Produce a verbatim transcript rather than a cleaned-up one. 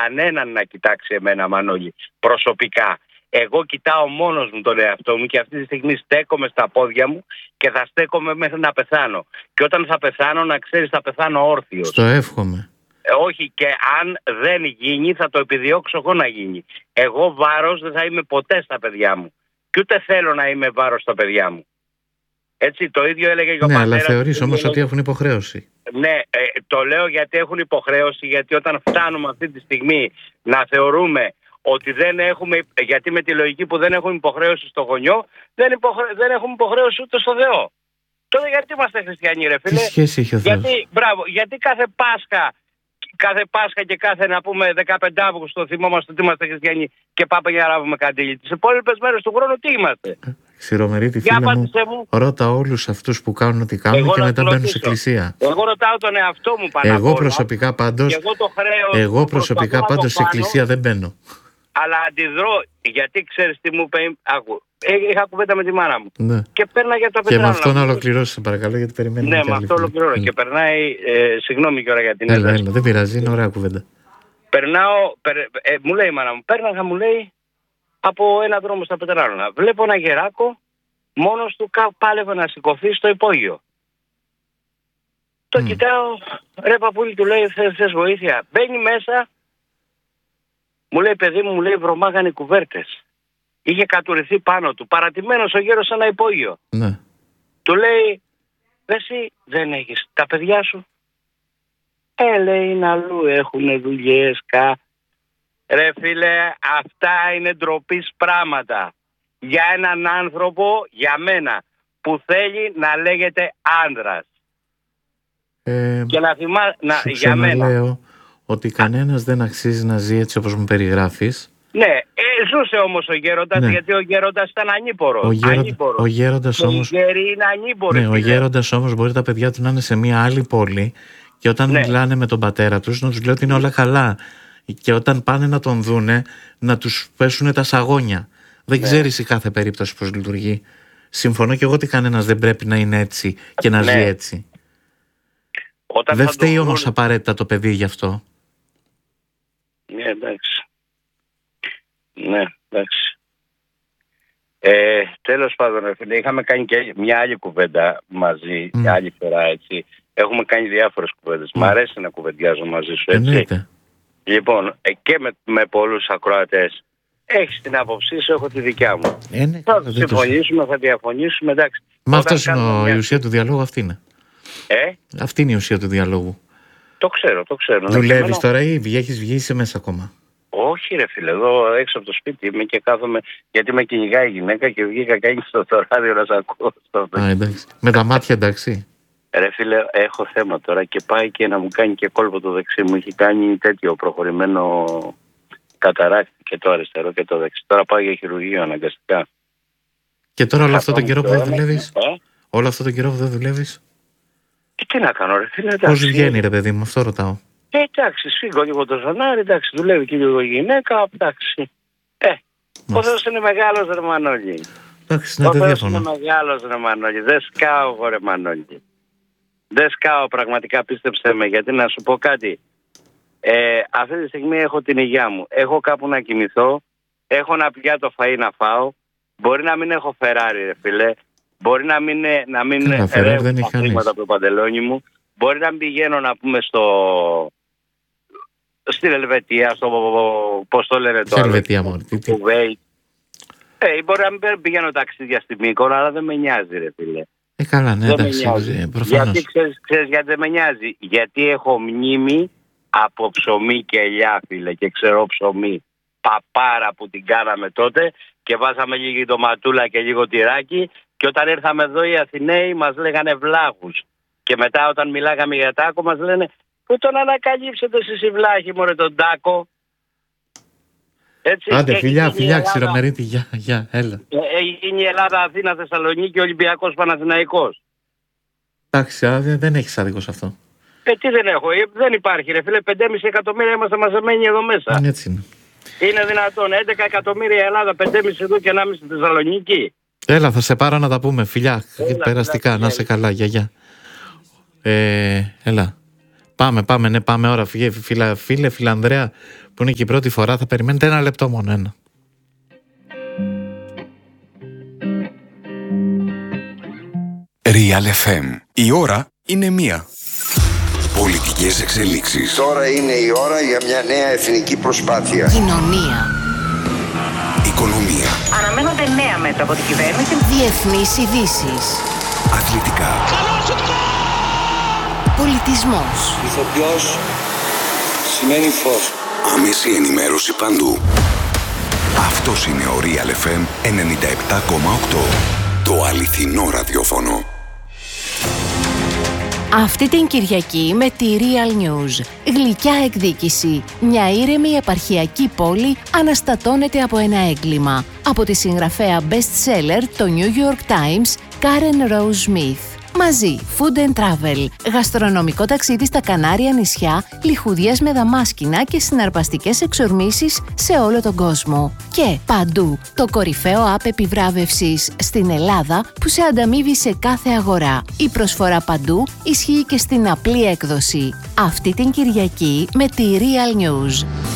κανέναν να κοιτάξει εμένα, Μανώλη, προσωπικά. Εγώ κοιτάω μόνος μου τον εαυτό μου και αυτή τη στιγμή στέκομαι στα πόδια μου και θα στέκομαι μέχρι να πεθάνω. Και όταν θα πεθάνω, να ξέρεις, θα πεθάνω όρθιος. Στο εύχομαι. Ε, όχι, και αν δεν γίνει θα το επιδιώξω εγώ να γίνει. Εγώ βάρος δεν θα είμαι ποτέ στα παιδιά μου. Και ούτε θέλω να είμαι βάρος στα παιδιά μου. Έτσι, το ίδιο έλεγε και ο ναι, πατέρας. Ναι, αλλά θεωρείς όμως ότι έχουν υποχρέωση. Ναι, ε, το λέω γιατί έχουν υποχρέωση, γιατί όταν φτάνουμε αυτή τη στιγμή να θεωρούμε ότι δεν έχουμε, γιατί με τη λογική που δεν έχουμε υποχρέωση στο γονιό, δεν, υποχρέ, δεν έχουμε υποχρέωση ούτε στο Θεό. Τότε γιατί είμαστε χριστιανοί, ρε φίλε? Τι σχέση έχει ο Θεός? Γιατί, μπράβο, γιατί κάθε Πάσχα, κάθε Πάσχα και κάθε, να πούμε, δεκαπέντε Αύγουστο θυμόμαστε ότι είμαστε χριστιανοί και πάμε για να ράβουμε καντήλι. Τις υπόλοιπες μέρες του χρόνου τι είμαστε? Ξηρομερίτη, φίλε μου, μου, ρώτα όλους αυτούς που κάνουν ό,τι κάνουν εγώ και μετά μπαίνουν σε εκκλησία. Εγώ ρωτάω τον εαυτό μου πάνω. Εγώ προσωπικά πάντως, εγώ, το χρέος, εγώ προσωπικά πάντως σε εκκλησία δεν μπαίνω. Αλλά αντιδρώ, γιατί ξέρεις τι μου είπε, άκου, είχα κουβέντα με τη μάνα μου. Ναι. Και πέρναγε το παιδί. Και με αυτό να ολοκληρώσεις, παρακαλώ, γιατί περιμένουμε. Ναι, με αυτό ολοκληρώνω. Και περνάει, ε, συγγνώμη και ώρα για την έλα, έλα, δεν πειράζει, είναι ωραία κουβέντα. Περνάω, περ, ε, μου λέει η μάνα μου, πέρναγα, μου λέει, από ένα δρόμο στα Πετράλωνα. Βλέπω ένα γεράκο, μόνος του πάλευε να σηκωθεί στο υπόγειο. Το mm. κοιτάω, ρε παππούλη, του λέει, θες, θες βοήθεια? Μπαίνει μέσα, μου λέει, παιδί μου, μου λέει, βρωμάγανε οι κουβέρτες. Είχε κατουρηθεί πάνω του, παρατημένος ο γέρος σε ένα υπόγειο. Ναι. Του λέει, εσύ δεν έχεις τα παιδιά σου? Ε, λέει, είναι αλλού, έχουνε δουλειές, κα. Ρε φίλε, αυτά είναι ντροπής πράγματα. Για έναν άνθρωπο, για μένα, που θέλει να λέγεται άντρας. Ε, και να θυμά... να, σου για μένα. Λέω ότι κανένας δεν αξίζει να ζει έτσι όπως μου περιγράφεις. Ναι, ε, ζούσε όμως ο γέροντας, ναι. γιατί ο γέροντας ήταν ανήπορος. Ο, γέρο... ο γέροντας όμως... είναι ανήποροι, ναι, ο γέροντας όμως μπορεί τα παιδιά του να είναι σε μια άλλη πόλη και όταν ναι. μιλάνε με τον πατέρα τους να τους λέει ότι είναι όλα καλά. Και όταν πάνε να τον δούνε, να τους πέσουν τα σαγόνια. Δεν ναι. ξέρεις η κάθε περίπτωση πώς λειτουργεί. Συμφωνώ και εγώ ότι κανένας δεν πρέπει να είναι έτσι και να ναι. ζει έτσι. Όταν δεν φταίει όμως βρουν... απαραίτητα το παιδί γι' αυτό. Ναι, εντάξει. Ναι, εντάξει. Ε, τέλος πάντων, είχαμε κάνει και μια άλλη κουβέντα μαζί, mm. άλλη φορά, έτσι. Έχουμε κάνει διάφορες κουβέντες. Mm. Μ' αρέσει να κουβεντιάζω μαζί σου, έτσι. Εννοείται. Λοιπόν, και με, με πολλούς ακροατές. Έχεις την άποψή σου, έχω τη δικιά μου. Ε, ναι, θα συμφωνήσουμε, θα διαφωνήσουμε, εντάξει. Μα αυτό είναι μια... η ουσία του διαλόγου, αυτή είναι. Ε? Αυτή είναι η ουσία του διαλόγου. Το ξέρω, το ξέρω. Δουλεύεις ναι, τώρα ή έχεις βγει, είσαι μέσα ακόμα? Όχι ρε φίλε, εδώ έξω από το σπίτι είμαι και κάθομαι, γιατί με κυνηγάει η γυναίκα και βγήκα κάνει στο το ράδιο να σ' ακούω. Α, εντάξει. Με τα μάτια εντάξει. Ρε φίλε, έχω θέμα τώρα και πάει και να μου κάνει και κόλπο το δεξί μου. Έχει κάνει τέτοιο προχωρημένο καταράκτη και το αριστερό και το δεξί. Τώρα πάω για χειρουργείο αναγκαστικά. Και τώρα όλο αυτό τον καιρό που δεν δουλεύεις? Ε? Όλο αυτό τον καιρό που δεν δουλεύεις? Και τι να κάνω ρε φίλε, εντάξει. Πώς βγαίνει ρε παιδί μου, αυτό ρωτάω. Ε, εντάξει, σφίγγω λίγο το ζωνάρι, εντάξει, δουλεύει και λίγο η γυναίκα, εντάξει. Ε, ο Θεός είναι μεγάλος ρε Μανώλη. Εντάξει, να ο δεν Θεός διαφωνώ. είναι μεγάλος ρε Μανώλη, δεν σκάω εγώ ρε Μανώλη. Δεν σκάω πραγματικά, πίστεψέ με, γιατί να σου πω κάτι. Ε, αυτή τη στιγμή έχω την υγεία μου, έχω κάπου να κοιμηθώ, έχω να πιάτο φαΐ να φάω, μπορεί να μην έχω Φεράρι ρε φίλε, μπορεί να μην, να μην ρεύουν τα χρήματα από το παντελόνι μου, μπορεί να πηγαίνω να πούμε στο... στην Ελβετία, στο πώς το λένε τώρα, Ελβετία, μόνο, στο Κουβέιτ. Ε, μπορεί να μην πηγαίνω ταξίδια στη Μύκονο, αλλά δεν με νοιάζει ρε φίλε. Ε, καλά, ναι, εντάξει, προφανώς. Γιατί ξέρεις, ξέρεις γιατί δεν με νοιάζει? Γιατί έχω μνήμη από ψωμί και ελιά, φίλε, και ξέρω ψωμί παπάρα που την κάναμε τότε και βάζαμε λίγη ντοματούλα και λίγο τυράκι και όταν ήρθαμε εδώ οι Αθηναίοι μας λέγανε βλάχους και μετά όταν μιλάγαμε για τάκο μας λένε πού τον ανακαλύψετε εσείς οι βλάχοι μωρέ τον τάκο. Έτσι, άντε φιλιά, φιλιά, Ξηρομερίτη, γεια, γεια, έλα. Είναι η Ελλάδα, Αθήνα, Θεσσαλονίκη, Ολυμπιακός, Παναθηναϊκός. Εντάξει, δεν, δεν έχεις άδικο σε αυτό. Ε, τι δεν έχω, ε, δεν υπάρχει ρε φίλε, πέντε και μισό εκατομμύρια είμαστε μαζεμένοι εδώ μέσα. Είναι έτσι είναι. Είναι δυνατόν, έντεκα εκατομμύρια Ελλάδα, πέντε και μισό εδώ και ενάμιση στη Θεσσαλονίκη. Έλα, θα σε πάρω να τα πούμε, φιλιά, έλα, περαστικά, έλα, να είσαι καλά, γεια, γεια. Ε, έλα. Πάμε, πάμε, ναι, πάμε ώρα. Φίλε, φίλε, φίλε, φίλε Ανδρέα, που είναι και η πρώτη φορά, θα περιμένετε ένα λεπτό μόνο, ένα. Real εφ εμ. Η ώρα είναι μία. Πολιτικές εξελίξεις. Τώρα είναι η ώρα για μια νέα εθνική προσπάθεια. Κοινωνία. Οικονομία. Αναμένονται νέα μέτρα από την κυβέρνηση. Διεθνείς ειδήσεις. Αθλητικά. Πολιτισμός. Ηθοποιός σημαίνει φως. Άμεση ενημέρωση παντού. Αυτός είναι ο Real εφ εμ ενενήντα επτά κόμμα οκτώ. Το αληθινό ραδιόφωνο. Αυτή την Κυριακή με τη Real News. Γλυκιά εκδίκηση. Μια ήρεμη επαρχιακή πόλη αναστατώνεται από ένα έγκλημα. Από τη συγγραφέα best seller το New York Times, Karen Rose Smith. Μαζί, food and travel, γαστρονομικό ταξίδι στα Κανάρια νησιά, λιχουδιές με δαμάσκηνα και συναρπαστικές εξορμήσεις σε όλο τον κόσμο. Και παντού, το κορυφαίο app επιβράβευσης στην Ελλάδα που σε ανταμείβει σε κάθε αγορά. Η προσφορά παντού ισχύει και στην απλή έκδοση. Αυτή την Κυριακή με τη Real News.